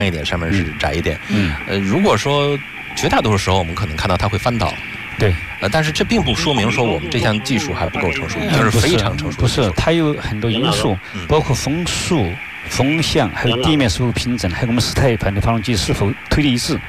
一点，上面是窄一点。如果说绝大多数时候我们可能看到它会翻倒。 对， 但是这并不说明说我们这项技术还不够成熟，已经是非常成熟的。 不是，它有很多因素，包括风速、风向，还有地面是否平整，还有我们4台反对发动机是否推力一致。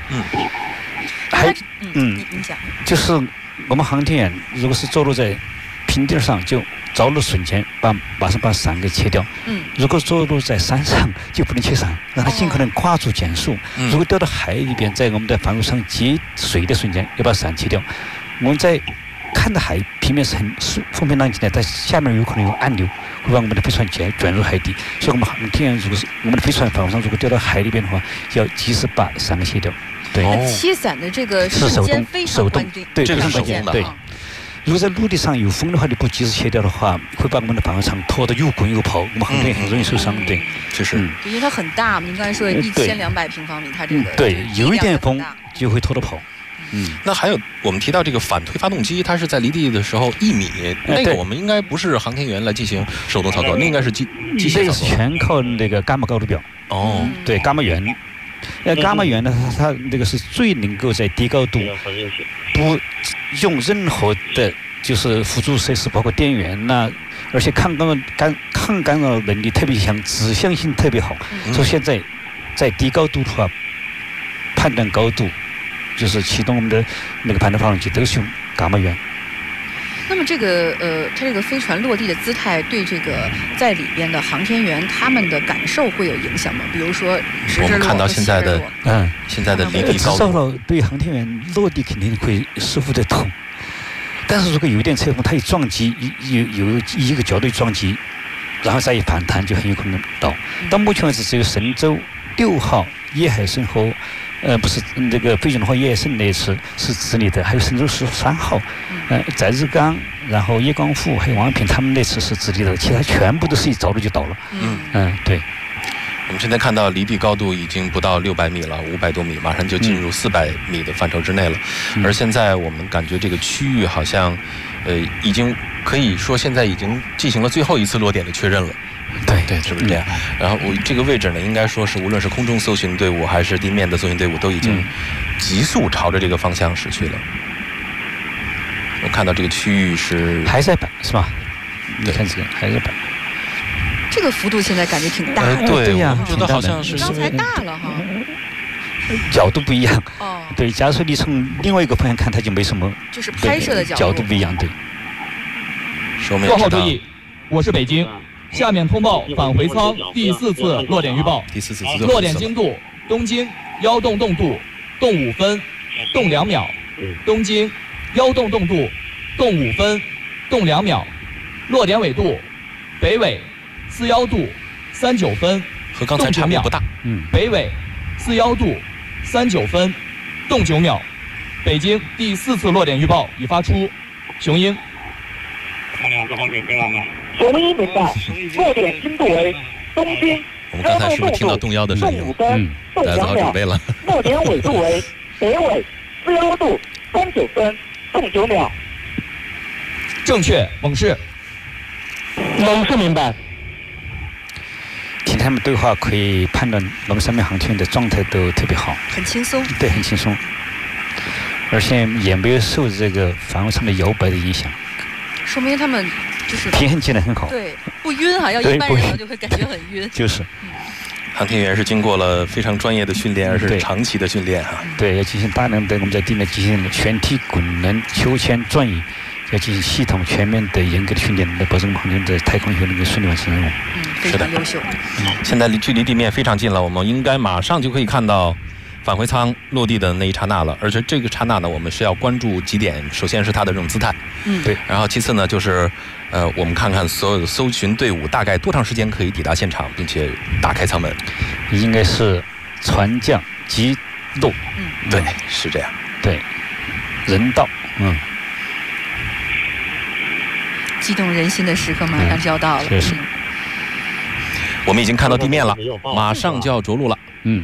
你讲， 就是我们航天员如果是着陆在平地上，就着陆瞬间马上把伞给切掉。如果着陆在山上，就不能切伞，让它尽可能快速减速。如果掉到海里边，在我们的帆布上接水的瞬间，要把伞切掉。我们在看到海平面是很风平浪静的，但下面有可能有暗流，会把我们的飞船卷入海底。所以我们航天员如果是我们的飞船帆布上如果掉到海里边的话，要及时把伞给切掉。对， 切伞的这个瞬间非常关键， 对， 这个是关键。对，如果在陆地上有风的话，你不及时切掉的话，会把我们的帆布船拖得又滚又跑，我们航天员很容易受伤。对， 确实。 因为它很大，您刚才说1200平方米，它这个对，有一点风就会拖得跑。 那还有我们提到这个反推发动机，它是在离地的时候1米，那个我们应该不是航天员来进行手动操作，那应该是机械操作。 全靠那个伽马高度表。对，伽马圆。伽马圆呢，它那个是最能够在低高度不用任何的，就是辅助设施，包括电源呐，而且抗干扰能力特别强，指向性特别好。所以现在在低高度的话，判断高度。就是启动我们的那个反对发动机都是用伽马圆。 那么这个它这个飞船落地的姿态对这个在里边的航天员他们的感受会有影响吗？比如说我们看到现在的离地高度，对航天员落地肯定会舒服得多。但是如果有一点侧风，它一撞击有一个角度撞击，然后再一反弹，就很有可能倒。到目前为止，只有神舟6号、叶海参和不是那个飞行的话，叶海参那一次是直立的，还有神舟13号，翟志刚，然后叶光富还有王亚平，他们那次是直立的，其他全部都是一着陆就倒了。对。 我们现在看到离地高度已经不到600米了，500多米，马上就进入400米的范畴之内了。而现在我们感觉这个区域好像，已经可以说现在已经进行了最后一次落点的确认了。对，是不是这样？然后这个位置呢，应该说是无论是空中搜寻队伍还是地面的搜寻队伍，都已经急速朝着这个方向驶去了。我看到这个区域是还在摆是吧？你看这个还在摆。 这个幅度现在感觉挺大的。 对呀，觉得好像是刚才大了哈。 角度不一样。对，假如说你从另外一个方向看，它就没什么。 就是拍摄的角度不一样，对。 4号注意，我是北京。下面通报返回舱第4次落点预报。落点经度：东经1动动度，动5分，动2秒；东经1动动度，动5分，动2秒。落点纬度：北纬41度39分， 和刚才差别不大。 北纬41度39分，动9秒。北京第4次落点预报已发出。雄鹰。 雄鹰明白，落点经度为东经。 我们刚才是不是听到动1的声音？大家做好准备了。 落点纬度为北纬41度39分，动9秒。 正确，猛士。 猛士明白。 听他们对话可以判断我们3名航天员的状态都特别好， 很轻松。 对，很轻松，而且也没有受这个帆布上的摇摆的影响， 说明他们就是平衡技能很好。 对，不晕啊，要一般人就会感觉很晕。 就是。 航天员是经过了非常专业的训练，而是长期的训练哈。 对，要进行大量的我们在地面进行全体滚轮、秋千、转移，要进行系统、全面的、严格的训练，来保证我们航天员在太空以后能够顺利完成任务。 非常优秀。 现在距离地面非常近了，我们应该马上就可以看到返回舱落地的那一刹那了。而且这个刹那呢，我们是要关注几点，首先是它的这种姿态， 对。 然后其次呢，就是我们看看所有的搜寻队伍大概多长时间可以抵达现场，并且打开舱门。 应该是船降即落。 对，是这样。 对，人到。 激动人心的时刻马上就要到了。 我们已经看到地面了，马上就要着陆了。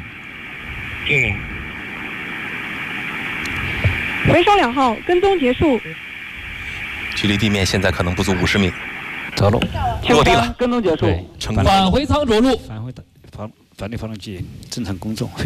回收2号跟踪结束。 距离地面现在可能不足50米。 着陆， 落地了， 跟踪结束， 成功。 返回舱着陆。 返回反对发动机正常工作。